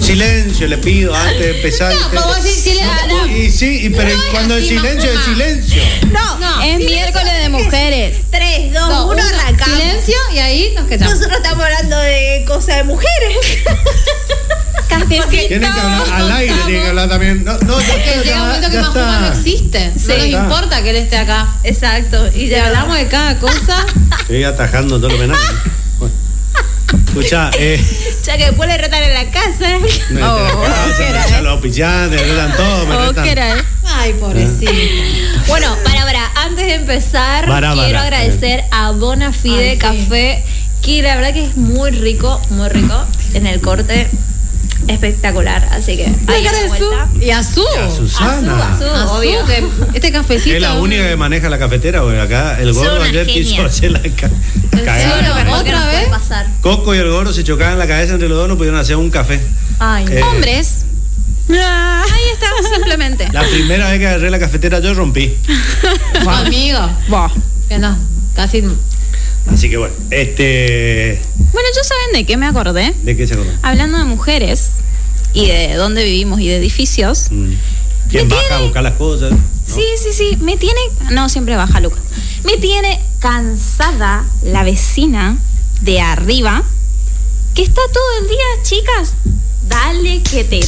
Silencio le pido antes de empezar. No, como si silencio. Y sí, pero cuando el silencio es silencio. No, es miércoles de mujeres. 3, 2, 1, arrancamos. Silencio y ahí nos quedamos. Nosotros estamos hablando de cosas de mujeres. Cafecito. Tienen que hablar al aire, tienen que hablar también. No, Que llega un momento que ya Majuma está. no existe. Sí. No nos Está. importa que él esté acá. Exacto. Y Y hablamos de cada cosa. Estoy atajando todo lo homenaje. Bueno. Escuchá, ya que después le retan en la casa. me retan los oficiantes, me retan todo, me retan. Ay, pobrecito. Bueno, para, antes de empezar, Para. quiero agradecer a Bonafide Ay, sí. Café, que la verdad que es muy rico en el corte, espectacular, así que ahí a la vuelta. Y Azú. Y a Susana. Azú, obvio. Que este cafecito. Es la única que maneja la cafetera, porque acá el gordo Son una ayer quiso genia. hacer la cagada. Lo mejor que ¿Otra nos puede vez? pasar. Coco y el gordo se chocaban la cabeza entre los dos, no pudieron hacer un café. Ay, no. Hombres. Ahí está, simplemente. La primera vez que agarré la cafetera yo rompí. Conmigo. Que no, casi. Así que bueno, Bueno, ¿yo saben de qué me acordé? ¿de qué se acordó? Hablando de mujeres y de dónde vivimos y de edificios. ¿Quién baja a buscar las cosas? ¿No? Sí. Me tiene. No, siempre baja Lucas. Me tiene cansada la vecina de arriba que está todo el día, chicas. Dale, que te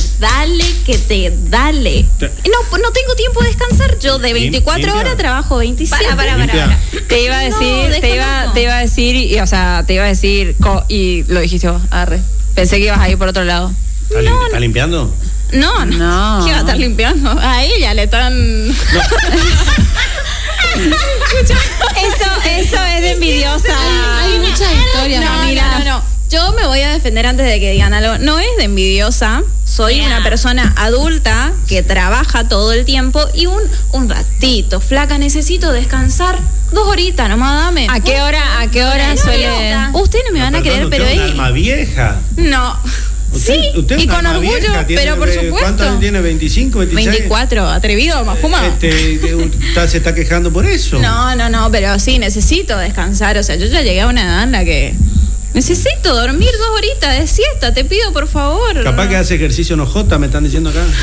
dale. No tengo tiempo de descansar. Yo de 24 ¿Limpia? horas trabajo 27. Limpia. Te iba a decir, te iba a decir, y lo dijiste vos, arre. Pensé que ibas a ir por otro lado. ¿Está limpiando? No. ¿Qué va a estar limpiando? A ella le están. Eso es de envidiosa. Hay muchas historias. No. Yo me voy a defender antes de que digan algo. No es de envidiosa. Soy una persona adulta que trabaja todo el tiempo y un ratito, flaca, necesito descansar 2 horitas, nomás dame. ¿A qué hora suele? Ustedes no me van a creer, pero es un alma vieja. No. Sí, Usted es y una con alma orgullo, vieja, tiene, pero por supuesto. ¿Cuántos años tiene? ¿25, 26? 24, atrevido, Majuma. Se está quejando por eso. No, pero sí, necesito descansar. O sea, yo ya llegué a una edad en la que necesito dormir 2 horitas de siesta, te pido por favor. Capaz que hace ejercicio en OJ, me están diciendo acá.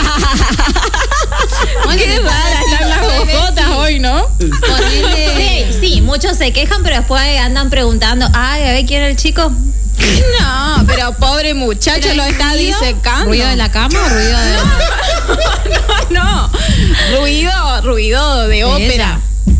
Qué rara están las ojotas hoy, ¿no? Sí, muchos se quejan, pero después andan preguntando, ay, a ver quién es el chico. No, pero pobre muchacho lo está disecando. ¿Ruido de la cama o ruido de.? No. Ruido de ópera.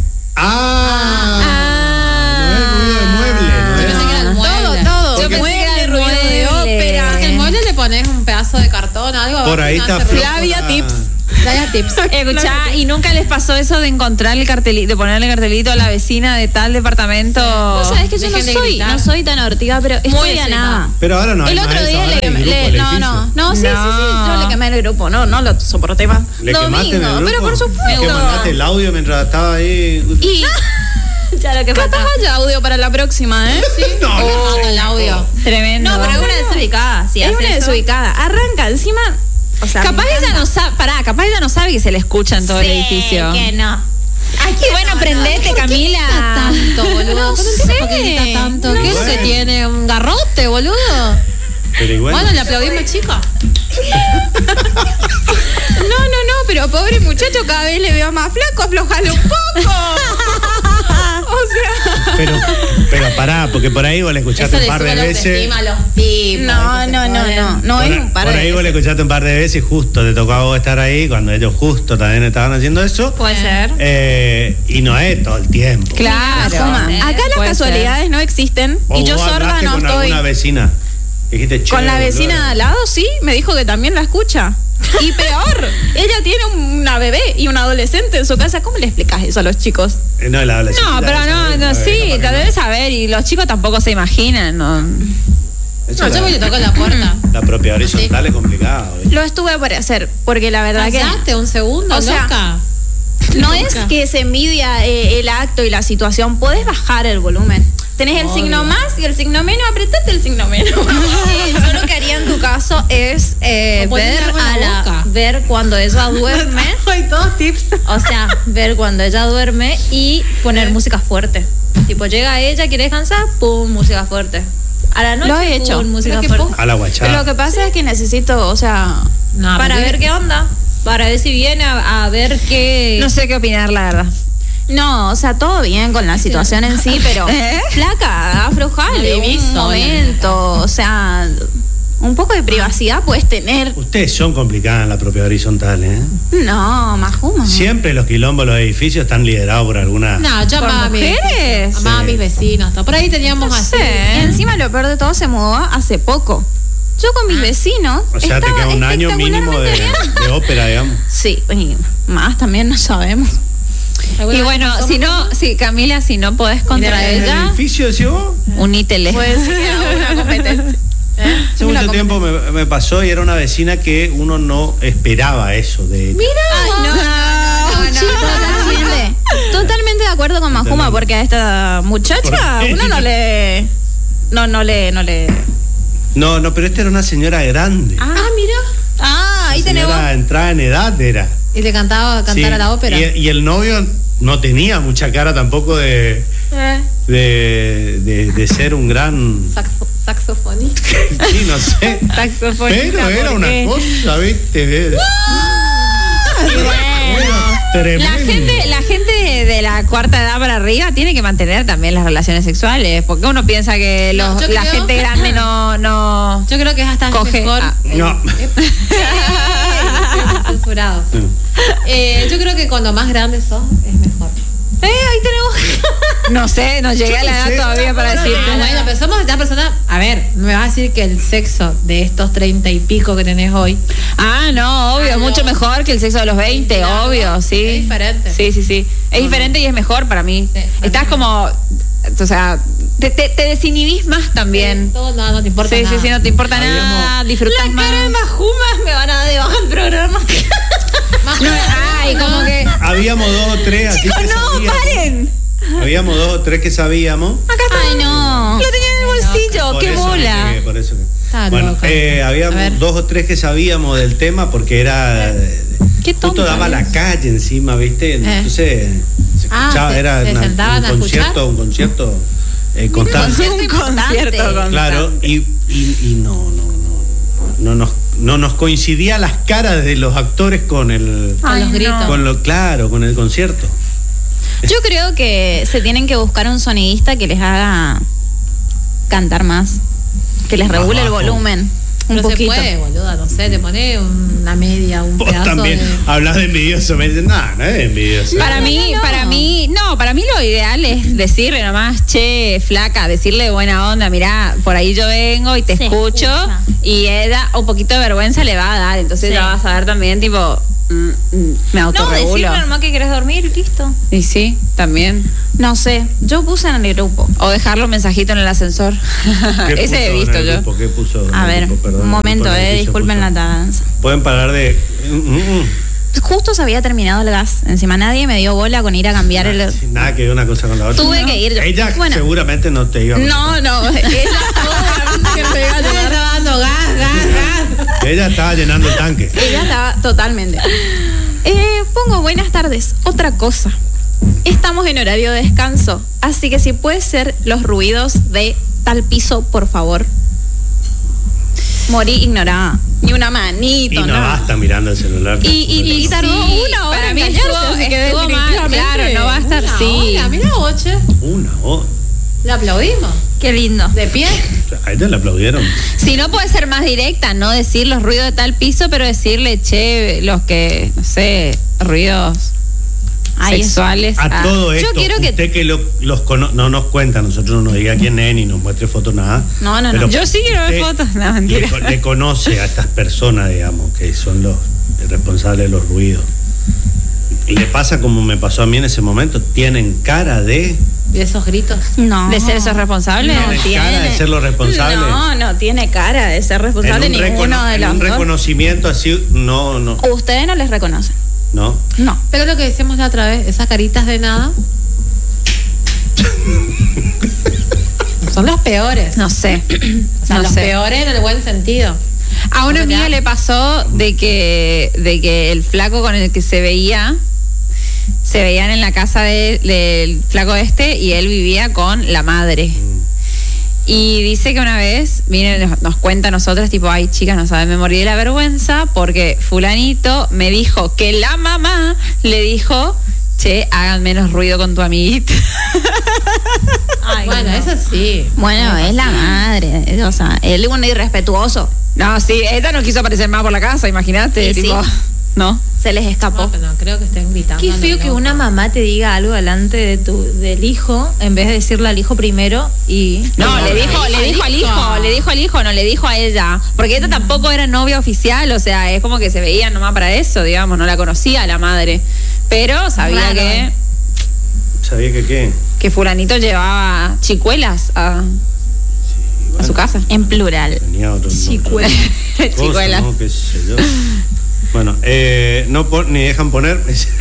No es ruido de mueble, no Yo es. pensé que era el mueble. Todo. Yo pensé que era el ruido de mueble. ópera. Que el mueble le pones un pedazo de cartón o algo. Por ahí está Flavia Tips. Flavia Tips. Escuchá, ¿y nunca les pasó eso de encontrar el cartelito, de ponerle cartelito a la vecina de tal departamento? Vos sabés que yo Dejen de gritar. no soy tan ortiga, pero estoy a nada. Pero ahora no hay El más otro eso, día ahora le hay quemé. grupo del No, sí, edificio. yo le quemé el grupo. No lo soporté más. ¿Le quemaste en el Domingo, grupo? pero por ¿Que supuesto. mandaste el audio mientras estaba ahí? Y Ya lo que capaz falta. haya audio para la próxima, ¿eh? No, El audio. Tremendo. No, pero es una desubicada. Si Es hace una eso. desubicada. Arranca encima. O sea, Capaz me ella encanta. no sabe, capaz ella no sabe que se le escucha en todo el edificio. Que no. Aquí, bueno, prendete, Camila. Tanto, boludo. No ¿Por qué sé. grita tanto? ¿Qué sé. se tiene? ¿Un garrote, boludo? Pero igual. Bueno, le aplaudimos, chica. No, pero pobre muchacho, cada vez le veo más flaco, aflojale un poco. O sea. Pero pará, porque por ahí vos le escuchaste Eso un le par sube de la veces. autoestima a los tipos. No es un par Por de ahí vos le veces. escuchaste un par de veces y justo te tocó a vos estar ahí cuando ellos justo también estaban haciendo eso. Puede ser. Y no es todo el tiempo. Claro. Toma, Sí, acá las puede casualidades no existen O y yo vos sorda hablaste no con estoy. alguna vecina. Dijiste, che, Con la vecina de boludo. al lado, sí, me dijo que también la escucha. Y peor, ella tiene una bebé y un adolescente en su casa. ¿Cómo le explicas eso a los chicos? No, la adolescente No, pero debe saber, no, sí, capaz que la no. debes saber y los chicos tampoco se imaginan, ¿no? Eso No, yo la- voy y le toco la puerta. La propia horizontal es complicado. ¿viste? Lo estuve por hacer, porque la verdad que ¿Callaste un segundo, O sea, loca? no es que se envidia el acto y la situación. Podés bajar el volumen. Tenés el Obvio. signo más y el signo menos, apretate el signo menos. Yo lo que haría en tu caso es O ponerle ver algo en la boca. ver cuando ella duerme. Ay, todos tips. O sea, ver cuando ella duerme y poner música fuerte. Tipo, llega ella, quiere descansar, pum, música fuerte. A la noche Lo he hecho. full música Pero qué fuerte. A la guachada. Lo que pasa es que necesito, o sea, No, Para porque- ver qué onda. Para ver si viene a ver qué. No sé qué opinar, la verdad. no, o sea, todo bien con la situación en sí, pero flaca, aflojale No vivís un sola. momento, o sea, un poco de privacidad puedes tener. Ustedes son complicadas en la propiedad horizontal, ¿eh? No, Majuma. Siempre los quilombos, los edificios están liderados por alguna... No, yo ¿Por amaba a mis mujeres? amaba a Sí. mis vecinos. Por ahí teníamos No así. sé. Y encima lo peor de todo se mudó hace poco. Yo con mis vecinos. O sea, te estaba queda un año mínimo de, espectacularmente bien. de ópera, digamos. Sí, y más también no sabemos. ¿Alguna Y vez bueno, pasó si más? no, sí, Camila, si no podés contra ¿En el ella, edificio, decís vos? unítele. Puede ser que haga una competencia. Hace mucho tiempo me pasó y era una vecina que uno no esperaba eso de ella. Ay, totalmente. Totalmente de acuerdo con Majuma, Totalmente. porque a esta muchacha ¿Por qué? uno no le. No le. No, pero esta era una señora grande. Ah, mira. Ah, ahí Una tenemos. señora entrada en edad era. Y te cantaba cantar Sí. a la ópera. Y el novio no tenía mucha cara tampoco de ser un gran... Saxofonista. Sí, no sé. Saxofonista, Pero era ¿por una qué? cosa, ¿viste? Tremendo. La gente de la cuarta edad para arriba tiene que mantener también las relaciones sexuales, porque uno piensa que No, yo la creo- gente grande no Yo creo que es hasta coge. mejor. No. Censurado. Yo creo que cuando más grande sos, es mejor. Ahí tenemos. No sé, no llegué a la no edad sé. todavía para decirte. Bueno, pero somos ya personas. A ver, me vas a decir que el sexo de estos 30 y pico que tenés hoy. Ah, no, obvio, Ah, no. mucho mejor que el sexo de los 20, Claro, obvio, sí. es diferente. Sí. Es diferente y es mejor para mí. Sí, para Estás mí. como, o sea, te desinhibís más también. Todo no te importa. Sí, nada. sí, no te importa Habíamos- nada, disfrutas más. Majuma me van a dar de baja el programa. No, ay, como que. Habíamos dos o tres así Chicos, que no, sabíamos. paren. Habíamos dos o tres que sabíamos. Ay, no. Lo tenía en el bolsillo, Por qué eso me bola. pegué, por eso que- Está bueno, loca. A habíamos ver. dos o tres que sabíamos del tema porque era Qué justo tonta, daba la calle encima, ¿viste? Entonces se Ah, escuchaba, se- era se sentaban a un concierto constante. Un concierto con- Claro, y no nos coincidía las caras de los actores con el Con los Ay, gritos. no. con el concierto. Yo creo que se tienen que buscar un sonidista que les haga cantar más, que les Más regule el bajo. volumen un Pero poquito. se puede, boluda, no sé, te pone una media, un Vos pedazo también de... hablas de envidioso, me dicen, no es envidioso. Para mí lo ideal es decirle nomás, che, flaca, decirle buena onda, mirá, por ahí yo vengo y te Se escucho, escucha. y ella un poquito de vergüenza le va a dar, entonces Sí. ya vas a ver también, tipo, me No, autorregulo. decirle nomás que querés dormir y listo. Y sí, también. No sé, yo puse en el grupo. O dejarle un mensajito en el ascensor. ¿Qué Ese he puso en visto el yo. grupo? ¿Qué puso en A el ver, grupo? Perdón, un momento, el edificio disculpen puso. la tardanza. Pueden parar de... Justo se había terminado el gas. Encima nadie me dio bola con ir a cambiar el. Sin nada que ver una cosa con la otra. Tuve que ir yo. Ella Bueno. seguramente no te iba a No, ella obviamente que me iba a ayudar. Estaba dando gas. Ella estaba llenando el tanque. Ella estaba totalmente. Pongo buenas tardes. Otra cosa. Estamos en horario de descanso. Así que si puede ser los ruidos de tal piso, por favor. Morí ignorada. Ni una manito, Y no nada. basta mirando el celular. Y tardó una hora para en mí callarse, estuvo, así que estuvo mal, definitivamente- claro, no va a estar, sí. Mira, oche. Una hora. La aplaudimos. Qué lindo. De pie. A ella le aplaudieron. Si no puede ser más directa, no decir los ruidos de tal piso, pero decirle, che, los que, no sé, ruidos Ay, sexuales. A todo esto, quiero que- usted que no nos cuenta, nosotros no nos diga quién es ni nos muestre fotos, nada. No, no, Pero no. Yo sí quiero ver usted fotos, no, mentira. Le conoce a estas personas, digamos, que son los responsables de los ruidos. Y le pasa como me pasó a mí en ese momento, tienen cara de... Y esos gritos. No. ¿De ser esos responsables? ¿Tiene cara de ser los responsables? No tiene cara de ser responsable en un, ninguno de en los un dos. reconocimiento así, no. Ustedes no les reconocen. No. No. Pero lo que decíamos la otra vez, esas caritas de nada. Son los peores. No sé. O sea, no los sé. peores en el buen sentido. A una ¿Verdad? amiga le pasó de que el flaco con el que se veían en la casa del flaco este y él vivía con la madre. Y dice que una vez nos cuenta a nosotros, tipo, ay, chicas, no saben, me morí de la vergüenza porque fulanito me dijo que la mamá le dijo, che, hagan menos ruido con tu amiguita. Ay, bueno, no. Eso sí. Bueno, es la madre. O sea, él es un irrespetuoso. No, sí, esta no quiso aparecer más por la casa, imagínate. Sí, tipo, sí. ¿no? Se les escapó. No, creo que estén gritando. Qué feo que una mamá te diga algo delante del hijo, en vez de decirle al hijo primero y... No, le dijo al hijo, no le dijo a ella. Porque ella tampoco era novia oficial, o sea, es como que se veían nomás para eso, digamos, no la conocía la madre. Pero sabía Raro. ¿Sabía que qué? que fulanito llevaba chicuelas a su casa. En plural. Tenía otro Chicuelas. Chicuelas. ¿no? ¿Qué sé yo? Bueno, ni dejan poner.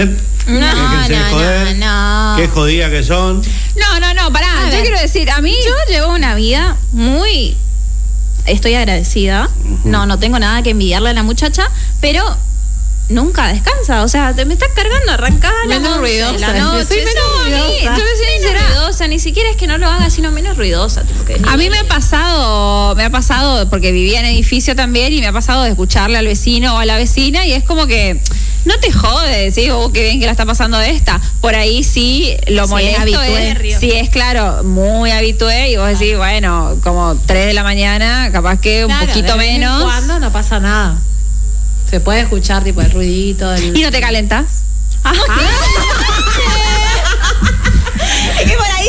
No. Qué jodida que son. No, pará, A yo ver, quiero decir, a mí... Yo llevo una vida muy... Estoy agradecida. No tengo nada que envidiarle a la muchacha, pero nunca descansa. O sea, me estás cargando, arrancada a las Menos 11 de ruidosa. la noche. Soy menos ruidosa. Yo voy a ser sincera. Ruidosa, ni siquiera es que no lo haga, sino menos ruidosa. Tipo que A mí me ha pasado, porque vivía en edificio también, y me ha pasado de escucharle al vecino o a la vecina, y es como que no te jode, ¿sí? Qué bien que la está pasando de esta. Por ahí sí lo molesto es, sí es claro, muy habitué, y vos decís, bueno, como 3 de la mañana, capaz que un poquito menos. Cuando no pasa nada. Se puede escuchar tipo el ruidito. ¿Y no te calentas? Es que por ahí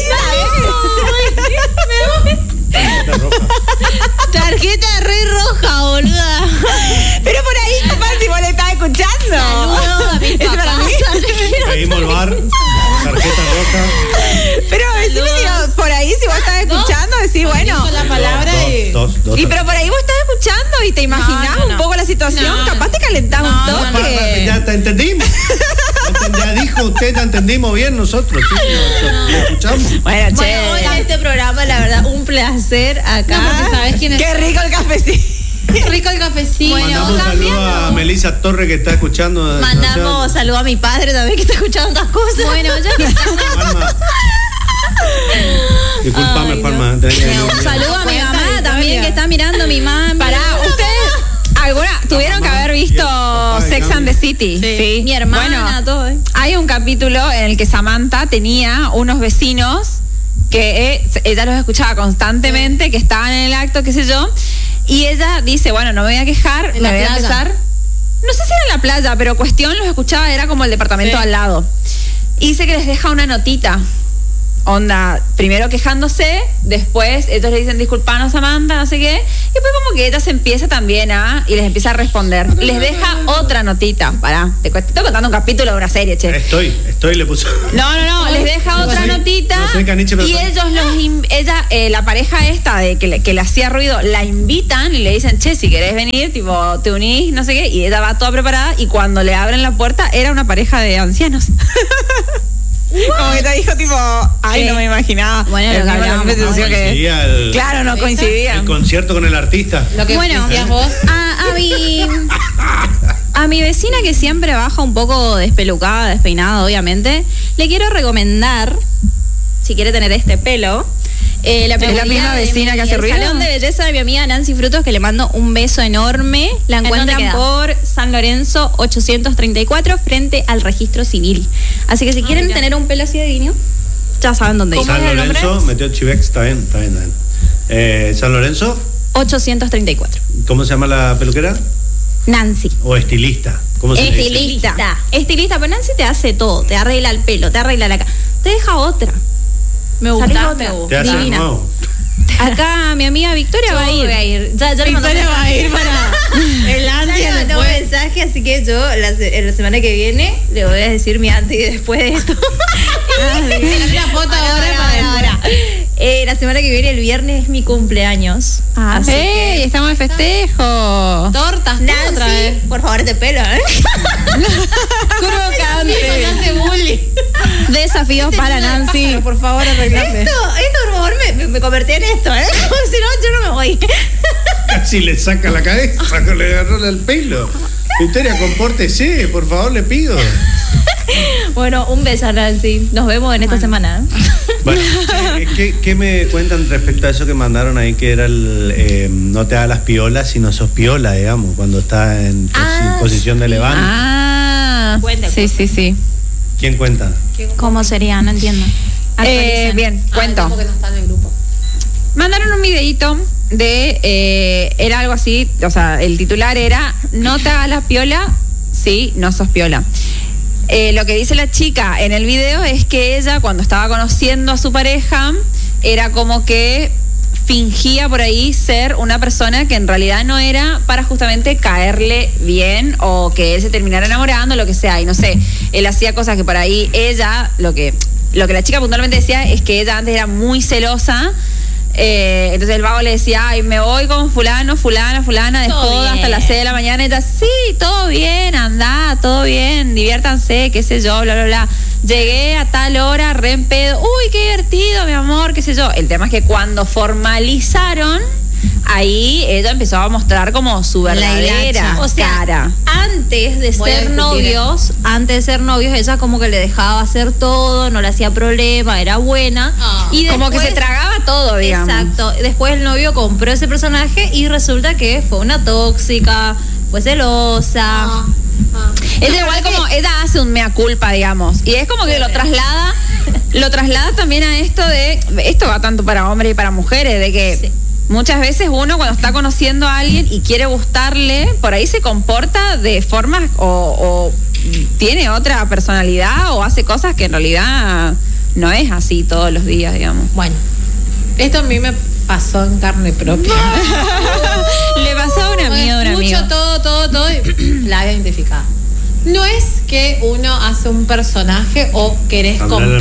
Tarjeta roja. tarjeta re roja, boluda. Pero por ahí capaz si vos le estás escuchando. Saludos a mis Es para papás. mí. Seguimos el bar. Tarjeta roja. Pero decime si por ahí si vos estás escuchando, decís, bueno. La palabra Dos. Y pero por ahí vos estás escuchando y te imaginás un poco la situación, capaz te calentás un toque. Ya te entendimos. Ya dijo usted, ya entendimos bien nosotros. Sí, lo escuchamos. Bueno, Bueno, hoy en este programa, la verdad, un placer acá. No, porque sabes quién es. Qué rico el cafecito. Qué rico el cafecito. Mandamos un saludo a Melissa Torre que está escuchando. Mandamos saludo a mi padre también que está escuchando otras cosas. Bueno, ya que Juanma. Disculpame, Juanma. un saludo a mi mamá también que está mirando mi mamá. Pará, ustedes tuvieron que haber visto papá, Sex and the City. Sí. Mi hermana, Bueno, todo. hay un capítulo en el que Samantha tenía unos vecinos que ella los escuchaba constantemente, que estaban en el acto, qué sé yo, y ella dice, bueno, no me voy a quejar, En me la voy a playa. empezar. No sé si era en la playa, pero cuestión los escuchaba, era como el departamento Sí. al lado. Y dice que les deja una notita. Onda, primero quejándose, después ellos le dicen disculpanos Samantha, no sé qué, y después como que ella se empieza también y les empieza a responder. Les deja otra notita. Pará, te estoy contando un capítulo de una serie, che. Estoy, le puso. No, les deja otra notita no soy caniche, pero y soy. ellos la pareja esta de que le hacía ruido, la invitan y le dicen, che, si querés venir, tipo, te unís, no sé qué, y ella va toda preparada, y cuando le abren la puerta era una pareja de ancianos. Como que te dijo tipo, ay, no me imaginaba. Bueno, lo que hablábamos, Coincidía el Claro, no coincidía. el concierto con el artista. Lo que Bueno, decías vos. a mi vecina que siempre baja un poco despelucada, despeinada, obviamente, le quiero recomendar, si quiere tener este pelo, la peluquería misma de vecina que hace el ruido? salón de belleza de mi amiga Nancy Frutos, que le mando un beso enorme. La dónde encuentran queda? por San Lorenzo 834 frente al registro civil. Así que si quieren mira. tener un pelo así de divino, ya saben dónde ir. San Lorenzo, metió Chivex, está bien. San Lorenzo, 834. ¿cómo se llama la peluquera? Nancy. ¿O estilista? ¿Cómo se dice? Estilista, pero Nancy te hace todo, te arregla el pelo, te arregla la cara, te deja otra. Me Salís gusta. otra. Me gusta. Te hace Divina. nuevo. Acá mi amiga Victoria Yo va a ir. voy a ir. Ya le mandó Victoria va a ir para el Ya antes y le el mandó un después. mensaje, así que yo en la semana que viene le voy a decir mi antes y después de esto. La foto ahora para La semana que viene, el viernes, es mi cumpleaños. Así ¡Ey! que, Estamos de festejo. tortas, todo otra vez. Nancy, por favor, te pelo, ¿eh? Crocante. Hace bullying. Desafíos para Nancy. Por favor, arreglame. Esto, por favor, me convertí en esto, ¿eh? Si no, yo no me voy. Casi le saca la cabeza, le agarró el pelo. Victoria, compórtese, por favor, le pido. Bueno, un beso, Nancy. Nos vemos en esta semana. Bueno, ¿qué me cuentan respecto a eso que mandaron ahí, que era el no te hagas las piolas, sino sos piola, digamos, cuando estás en posición de levante? Sí. ¿Quién cuenta? ¿Cómo sería? No entiendo. Bien, cuento. Como que no está en el grupo. Mandaron un videíto de, era algo así, o sea, el titular era, no te hagas la piola, sí, no sos piola. Lo que dice la chica en el video es que ella, cuando estaba conociendo a su pareja, era como que fingía por ahí ser una persona que en realidad no era, para justamente caerle bien o que él se terminara enamorando, lo que sea, y no sé, él hacía cosas que por ahí ella, lo que la chica puntualmente decía es que ella antes era muy celosa. Entonces el vago le decía, ay, me voy con fulana, de joda hasta las 6 de la mañana. Y ella, sí, todo bien, andá, todo bien, diviértanse, qué sé yo, bla, bla, bla. Llegué a tal hora, re en pedo, uy, qué divertido, mi amor, qué sé yo. El tema es que cuando formalizaron, ahí ella empezó a mostrar como su verdadera cara. Antes de Voy a ser discutir novios, ella como que le dejaba hacer todo, no le hacía problema, era buena. Y como que se tragaba todo, digamos. Exacto. Después el novio compró ese personaje y resulta que fue una tóxica, fue celosa. Es igual como ella hace un mea culpa, digamos. Y es como que lo traslada también a esto de, esto va tanto para hombres y para mujeres, de que muchas veces uno cuando está conociendo a alguien y quiere gustarle, por ahí se comporta de formas o tiene otra personalidad o hace cosas que en realidad no es así todos los días, digamos. Bueno, esto a mí me pasó en carne propia. Le pasó a una amiga de un amigo. Escucho todo y la había identificado. No es que uno hace un personaje o querés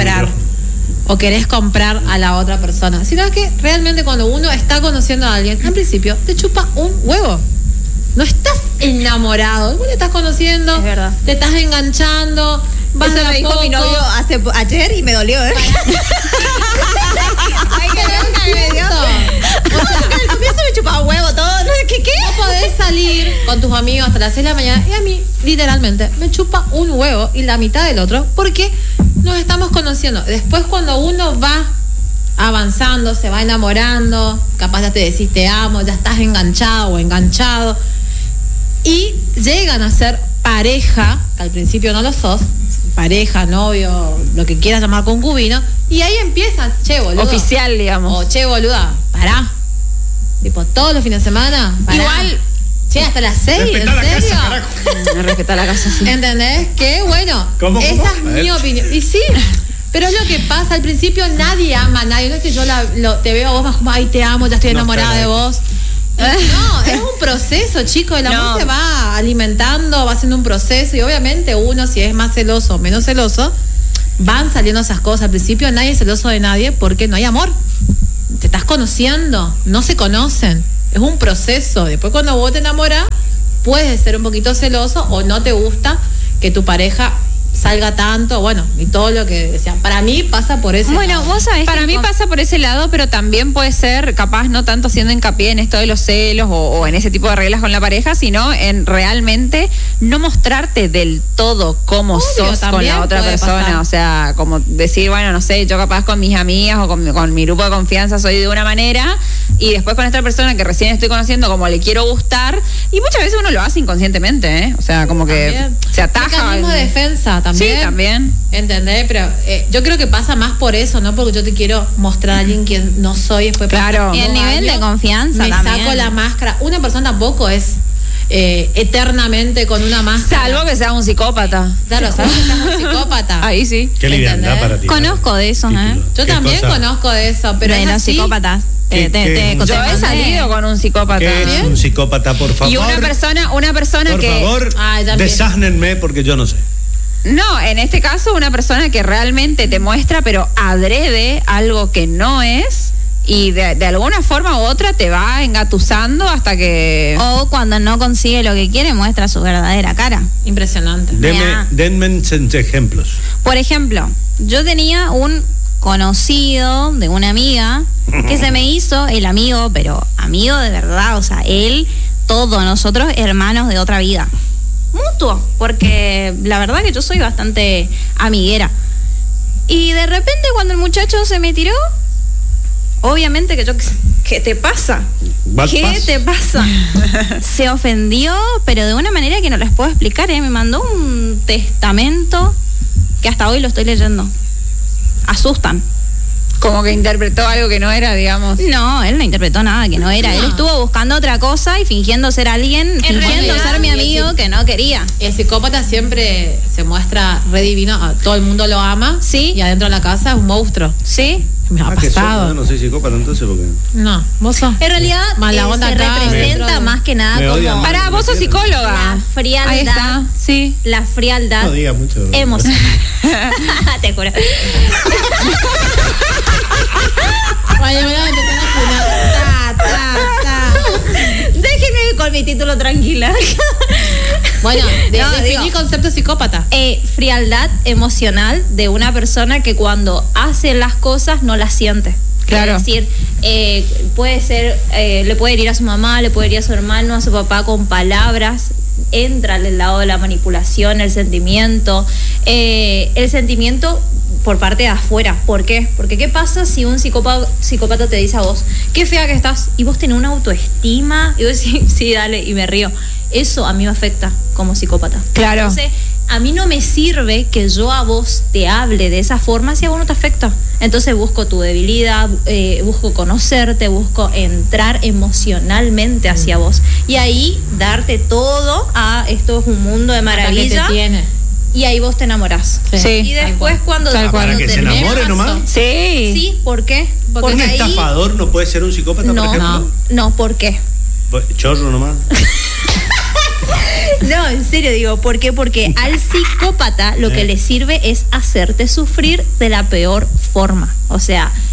comprar a la otra persona, sino que realmente cuando uno está conociendo a alguien, al principio te chupa un huevo. No estás enamorado, vos le estás conociendo, es verdad. te estás enganchando. Eso me dijo mi novio ayer y me dolió, ¿eh? Ay, qué bronca que me dio. O sea, al comienzo me chupaba huevo todo. ¿Qué? No podés salir con tus amigos hasta las 6 de la mañana y a mí, literalmente, me chupa un huevo y la mitad del otro porque nos estamos conociendo. Después cuando uno va avanzando, se va enamorando, capaz ya te decís te amo, ya estás enganchado o enganchado y llegan a ser pareja, que al principio no lo sos, pareja, novio, lo que quieras llamar concubino, y ahí empieza, che, boludo. Oficial, digamos. O che, boluda, pará. Tipo, todos los fines de semana, pará. Igual, che, hasta las 6, ¿en serio? No respeta la casa, sí. ¿Entendés? Que bueno, esa es mi opinión. Y sí, pero es lo que pasa, al principio nadie ama a nadie. No es que yo te veo a vos más como, ay, te amo, ya estoy enamorada de vos. No, es un proceso, chicos. El amor se va alimentando, va haciendo un proceso. Y obviamente uno, si es más celoso o menos celoso, van saliendo esas cosas. Al principio nadie es celoso de nadie porque no hay amor. Te estás conociendo, no se conocen. Es un proceso. Después cuando vos te enamorás, puedes ser un poquito celoso o no te gusta que tu pareja salga tanto, bueno, y todo lo que decía. Para mí pasa por ese lado. Vos sabés para mí pasa por ese lado, pero también puede ser, capaz, no tanto haciendo hincapié en esto de los celos o en ese tipo de reglas con la pareja, sino en realmente no mostrarte del todo cómo sos con la otra persona. Pasar. O sea, como decir, bueno, no sé, yo capaz con mis amigas o con mi grupo de confianza soy de una manera y después con esta persona que recién estoy conociendo como le quiero gustar, y muchas veces uno lo hace inconscientemente, ¿eh? O sea, como que también se ataja. Mecanismo de defensa también. Sí, también. ¿Entendés? Pero yo creo que pasa más por eso, ¿no? Porque yo te quiero mostrar a alguien quien no soy. Después claro. Y el nivel de confianza me también. saco la máscara. Una persona tampoco es eternamente con una máscara. Salvo que sea un psicópata. Claro, salvo que sea un psicópata. Ahí sí. Qué liviandad para ti. Conozco de esos, ¿eh? Yo también conozco de eso, pero de es los así. Psicópatas. Yo he salido con un psicópata. ¿Qué es un psicópata, por favor? Y una persona por que... favor, desáhnenme porque yo no sé. No, en este caso una persona que realmente te muestra, pero adrede algo que no es, y de alguna forma u otra te va engatusando hasta que... O cuando no consigue lo que quiere, muestra su verdadera cara. Impresionante. Denme ejemplos. Por ejemplo, yo tenía un conocido de una amiga que se me hizo el amigo, pero amigo de verdad, o sea, él, todos nosotros hermanos de otra vida. mutuo, porque la verdad que yo soy bastante amiguera. Y de repente cuando el muchacho se me tiró, obviamente que yo, ¿qué te pasa? ¿Qué te pasa? Se ofendió, pero de una manera que no les puedo explicar, Me mandó un testamento que hasta hoy lo estoy leyendo. Asustan. Como que interpretó algo que no era, digamos. No, él no interpretó nada que no era. No. Él estuvo buscando otra cosa y fingiendo ser alguien, fingiendo ser mi amigo que no quería. El psicópata siempre se muestra re divino, todo el mundo lo ama. Sí. Y adentro de la casa es un monstruo. Sí. Me ha pasado. Yo no soy psicópata entonces porque... No, vos sos. En realidad se representa más que nada como... Pará, vos sos psicóloga. La frialdad. Ahí está, sí. La frialdad. No diga mucho. Emocional. Te juro. Vaya, voy a empezar a funar. Déjenme con mi título tranquila. Bueno, definí concepto psicópata. Frialdad emocional de una persona que cuando hace las cosas no las siente. Claro. Es decir, puede ser, le puede herir a su mamá, le puede herir a su hermano, a su papá con palabras. Entra al lado de la manipulación, el sentimiento por parte de afuera. ¿Por qué? Porque ¿qué pasa si un psicópata te dice a vos, qué fea que estás, y vos tenés una autoestima, y vos decís, sí, dale, y me río? Eso a mí me afecta como psicópata. Claro. Entonces, a mí no me sirve que yo a vos te hable de esa forma si a vos no te afecta. Entonces busco tu debilidad, busco conocerte, busco entrar emocionalmente hacia vos. Y ahí darte todo esto es un mundo de maravilla. Que te tiene. Y ahí vos te enamorás. Sí. Y después cuando ¿Para que se enamore nomás? Sí. Sí, ¿por qué? Porque ¿un estafador no puede ser un psicópata, por ejemplo? No, ¿por qué? Chorro nomás. No, en serio digo, ¿por qué? Porque al psicópata lo que le sirve es hacerte sufrir de la peor forma. O sea,